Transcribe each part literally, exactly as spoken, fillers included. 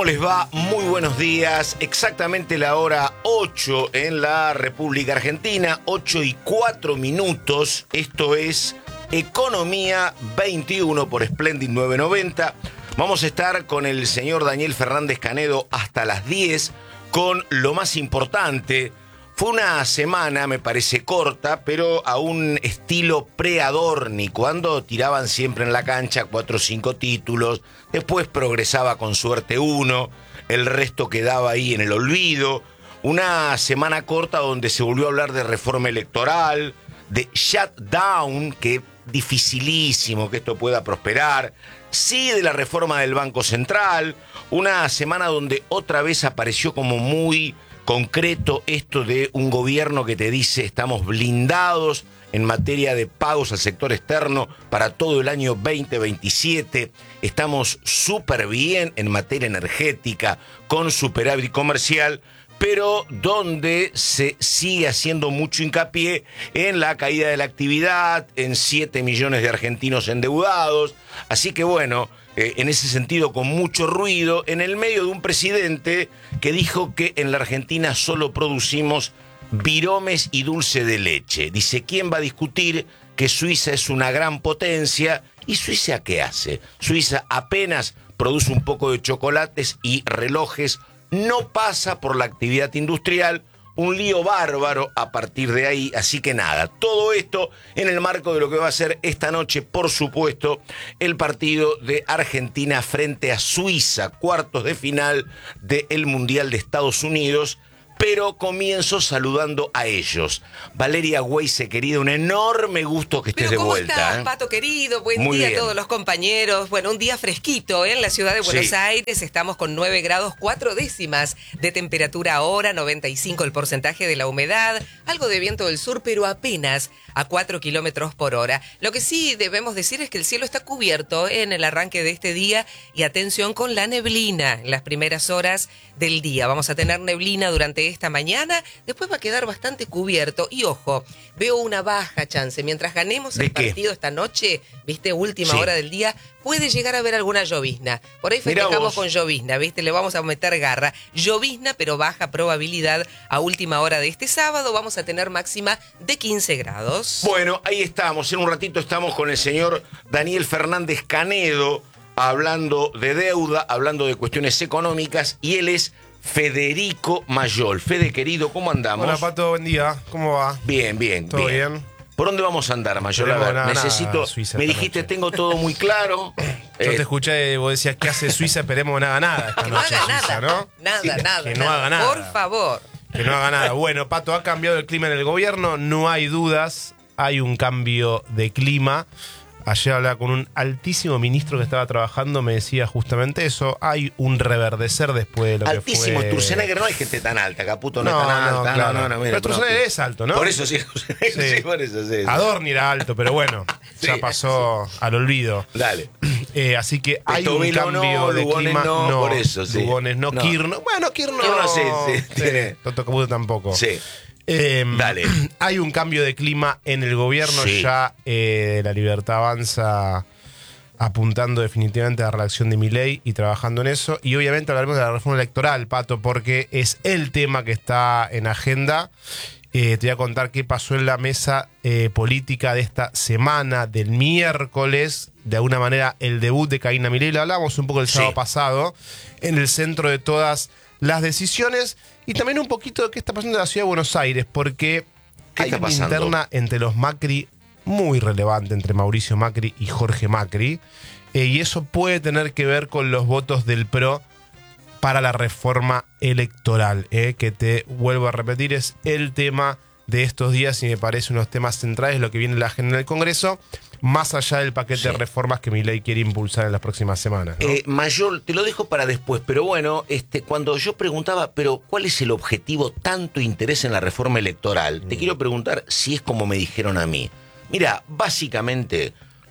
¿Cómo les va? Muy buenos días. Exactamente la hora ocho en la República Argentina, ocho y cuatro minutos. Esto es Economía veintiuno por Splendid nueve noventa. Vamos a estar con el señor Daniel Fernández Canedo hasta las diez con lo más importante. Fue una semana, me parece corta, pero a un estilo pre-Adorni, cuando tiraban siempre en la cancha cuatro o cinco títulos, después progresaba con suerte uno, el resto quedaba ahí en el olvido. Una semana corta donde se volvió a hablar de reforma electoral, de shutdown, que dificilísimo que esto pueda prosperar, sí de la reforma del Banco Central. Una semana donde otra vez apareció como muy concreto esto de un gobierno que te dice estamos blindados en materia de pagos al sector externo para todo el año veinte veintisiete, estamos súper bien en materia energética, con superávit comercial, pero donde se sigue haciendo mucho hincapié en la caída de la actividad, en siete millones de argentinos endeudados. Así que bueno, eh, en ese sentido con mucho ruido, en el medio de un presidente que dijo que en la Argentina solo producimos viromes y dulce de leche. Dice, ¿quién va a discutir que Suiza es una gran potencia? ¿Y Suiza qué hace? Suiza apenas produce un poco de chocolates y relojes, no pasa por la actividad industrial, un lío bárbaro a partir de ahí. Así que nada, todo esto en el marco de lo que va a ser esta noche, por supuesto, el partido de Argentina frente a Suiza, cuartos de final del Mundial de Estados Unidos. Pero comienzo saludando a ellos. Valeria Weisse, querida, un enorme gusto que estés Pero de ¿cómo vuelta. estás, ¿eh? Pato querido? Buen Muy día bien. a todos los compañeros. Bueno, un día fresquito, ¿eh? En la ciudad de Buenos Sí. Aires estamos con nueve grados cuatro décimas de temperatura ahora, noventa y cinco el porcentaje de la humedad, algo de viento del sur, pero apenas a cuatro kilómetros por hora. Lo que sí debemos decir es que el cielo está cubierto en el arranque de este día y atención con la neblina en las primeras horas del día. Vamos a tener neblina durante esta mañana, después va a quedar bastante cubierto y ojo, veo una baja chance. Mientras ganemos ¿De el qué? partido esta noche, viste, última Sí. hora del día, puede llegar a haber alguna llovizna. Por ahí Mirá festejamos vos. con llovizna, viste, le vamos a meter garra. Llovizna, pero baja probabilidad a última hora de este sábado. Vamos a tener máxima de quince grados. Bueno, ahí estamos. En un ratito estamos con el señor Daniel Fernández Canedo, hablando de deuda, hablando de cuestiones económicas, y él es Federico Mayol. Fede, querido, ¿cómo andamos? Hola, Pato, buen día. ¿Cómo va? Bien, bien, ¿Todo bien. bien? ¿Por dónde vamos a andar, Mayol? A Tenemos ver, nada, necesito... nada, Suiza me esta dijiste, noche. tengo todo muy claro. Yo Eh, te escuché, vos decías, ¿qué hace Suiza? Esperemos que no haga nada esta Que no noche haga Suiza, nada, ¿no? nada, Sí, nada. que no nada. haga nada. Por favor. Que no haga nada. Bueno, Pato, ha cambiado el clima en el gobierno, no hay dudas, hay un cambio de clima. Ayer hablaba con un altísimo ministro que estaba trabajando, me decía justamente eso. Hay un reverdecer después de lo altísimo, que fue... Sturzenegger no hay gente tan alta, Caputo no, No, es tan no, alta. claro. No, no, no, mira, Pero Sturzenegger es alto, ¿no? Por eso sí, Sturzenegger, sí, por eso sí. sí. Adorni era alto, pero bueno, Sí. ya pasó al olvido. Dale. Eh, así que hay un Pettovilo cambio no, de Lugones clima. no, por eso, sí. Lugones no, No. Kirno. Bueno, Kirno. Kirno sí, sí, tiene- Toto Caputo tampoco. Sí. Eh, Dale. Hay un cambio de clima en el gobierno. Sí. Ya eh, la Libertad Avanza apuntando definitivamente a la reacción de Milei y trabajando en eso. Y obviamente hablaremos de la reforma electoral, Pato, porque es el tema que está en agenda. Eh, te voy a contar qué pasó en la mesa eh, política de esta semana, del miércoles. De alguna manera, el debut de Karina Milei, lo hablamos un poco el Sí. sábado pasado, en el centro de todas las decisiones. Y también un poquito de qué está pasando en la ciudad de Buenos Aires, porque ¿Qué hay está una pasando? interna entre los Macri muy relevante, entre Mauricio Macri y Jorge Macri. Eh, y eso puede tener que ver con los votos del P R O para la reforma electoral, eh, que te vuelvo a repetir, es el tema de estos días y me parece unos temas centrales, lo que viene en la agenda del Congreso, más allá del paquete Sí. de reformas que Milei quiere impulsar en las próximas semanas, ¿no? Eh, Mayol, te lo dejo para después, pero bueno, este, cuando yo preguntaba, pero ¿cuál es el objetivo, tanto interés en la reforma electoral? Mm. Te quiero preguntar si es como me dijeron a mí. Mira, básicamente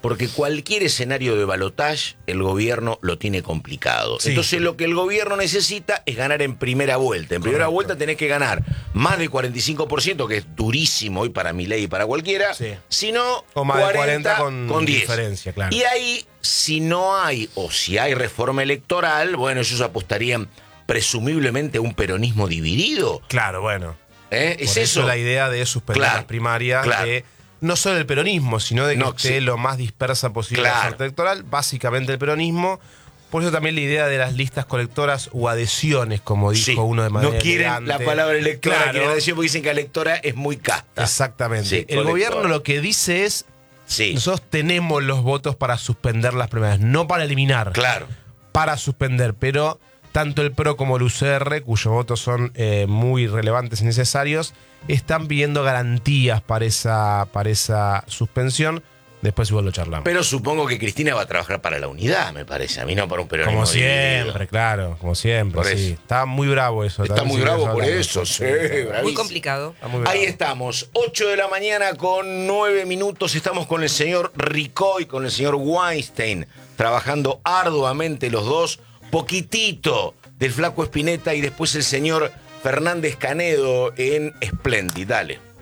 Porque cualquier escenario de balotaje, el gobierno lo tiene complicado. Sí. Entonces lo que el gobierno necesita es ganar en primera vuelta. En primera Correcto. vuelta tenés que ganar más del cuarenta y cinco por ciento, que es durísimo hoy para Milei y para cualquiera, Sí. sino O más de cuarenta, cuarenta con con diez. diferencia, claro. Y ahí, si no hay, o si hay reforma electoral, bueno, ellos apostarían presumiblemente a un peronismo dividido. Claro, bueno. ¿Eh? ¿Es Por eso? la idea de suspender Claro, las primarias, claro. de no solo el peronismo, sino de que No, esté sí. lo más dispersa posible Claro. la oferta electoral, básicamente el peronismo. Por eso también la idea de las listas colectoras o adhesiones, como dijo Sí. uno de manera No quieren elegante. la palabra electora, Claro. quieren decir porque dicen que electora es muy casta. Exactamente. Sí, el colectora. gobierno lo que dice es, Sí, nosotros tenemos los votos para suspender las primarias, no para eliminar, claro. para suspender, pero tanto el PRO como el U C R, cuyos votos son eh, muy relevantes y necesarios, están pidiendo garantías para esa, para esa suspensión. Después igual lo charlamos. Pero supongo que Cristina va a trabajar para la unidad, me parece. A mí no para un peronismo Como siempre, dividido. claro, como siempre. Por sí. eso. Está muy bravo eso. Está también muy si bravo querés por hablar. eso, sí, Muy bravísimo. complicado. Está muy bravo. Ahí estamos, ocho de la mañana con nueve minutos. Estamos con el señor Ricoy, con el señor Weinstein, trabajando arduamente los dos. Poquitito del Flaco Spinetta y después el señor Fernández Canedo en Splendid. Dale.